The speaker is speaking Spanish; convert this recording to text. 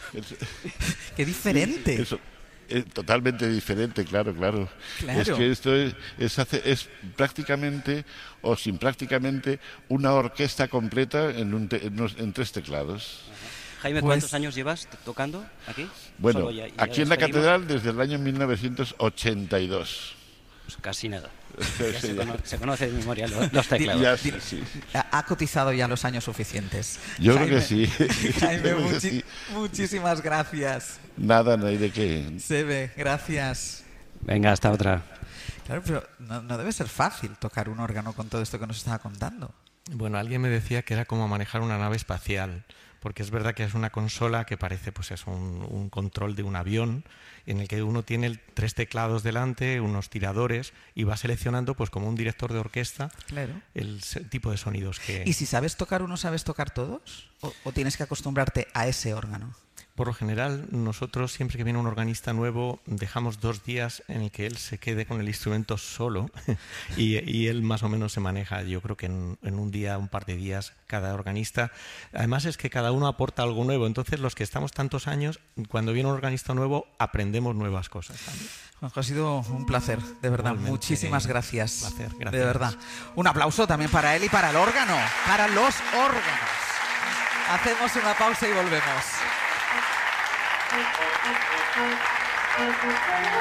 Es- ¡Qué diferente! Eso, es totalmente diferente, claro, claro. Es Claro. que esto es prácticamente, o sin prácticamente, una orquesta completa en tres teclados. Jaime, Pues- ¿cuántos años llevas tocando aquí? Bueno, Solo ya aquí en la despedimos. catedral desde el año 1982. Pues casi nada. Sí, Ya se, ya. se conoce de memoria los teclados. Ya, sí, sí. Ha cotizado ya los años suficientes. Yo creo Jaime, que sí. Jaime, Yo creo que sí. muchísimas gracias. Nada, no hay de qué. Sebe, gracias. Venga, hasta otra. Claro, pero no debe ser fácil tocar un órgano con todo esto que nos estaba contando. Bueno, alguien me decía que era como manejar una nave espacial, porque es verdad que es una consola que parece pues es un control de un avión en el que uno tiene tres teclados delante, unos tiradores y va seleccionando pues como un director de orquesta Claro. el tipo de sonidos que... ¿Y si sabes tocar uno, sabes tocar todos? ¿O tienes que acostumbrarte a ese órgano? Por lo general, nosotros siempre que viene un organista nuevo dejamos 2 días en el que él se quede con el instrumento solo y él más o menos se maneja, yo creo que en un día, un par de días, cada organista. Además es que cada uno aporta algo nuevo, entonces los que estamos tantos años, cuando viene un organista nuevo, aprendemos nuevas cosas también. Juanjo, ha sido un placer, de verdad. Igualmente, muchísimas gracias. placer, De gracias. verdad. Un aplauso también para él y para el órgano, para los órganos. Hacemos una pausa y volvemos.